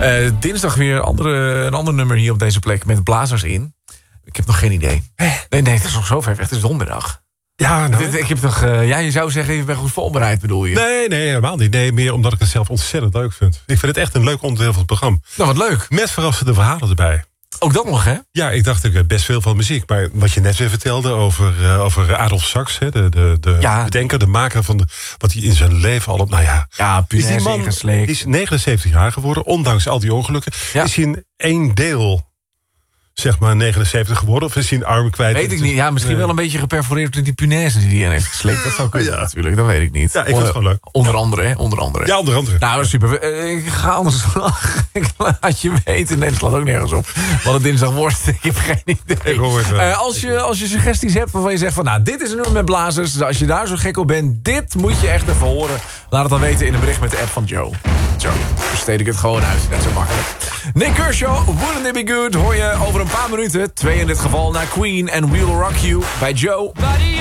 Dinsdag weer een ander nummer hier op deze plek met blazers in. Ik heb nog geen idee. Nee, het is nog zo ver weg. Het is donderdag. Ja, nou. Ik heb toch, je zou zeggen, je bent goed voorbereid, bedoel je? Nee, helemaal niet. Nee, meer omdat ik het zelf ontzettend leuk vind. Ik vind het echt een leuk onderdeel van het programma. Nou, wat leuk. Met verrassende verhalen erbij. Ook dat nog, hè? Ja, ik dacht ik best veel van muziek. Maar wat je net weer vertelde over Adolf Sax, hè, de bedenker, de maker van wat hij in zijn leven al... Nou ja, is die man is 79 jaar geworden, ondanks al die ongelukken. Ja. Is hij in één deel, zeg maar, 79 geworden? Of is hij een arm kwijt? Weet ik niet. Ja, misschien wel een beetje geperforeerd door die punaise die hij heeft gesleept. Dat zou kunnen natuurlijk, dat weet ik niet. Ja, ik vind het gewoon leuk. Onder andere. Ja, onder andere. Nou, super. Ik ga anders ik laat je weten. Nee, dat slaat ook nergens op. Wat het dinsdag wordt, ik heb geen idee. Ik hoor het wel. Als je suggesties hebt waarvan je zegt van... Nou, dit is een nummer met blazers. Dus als je daar zo gek op bent, dit moet je echt even horen. Laat het dan weten in een bericht met de app van Joe. Zo, besteed ik het gewoon uit. Net zo makkelijk. Nick Kershaw, Wouldn't It Be Good, hoor je over een paar minuten. 2 in dit geval naar Queen en We'll Rock You bij Joe.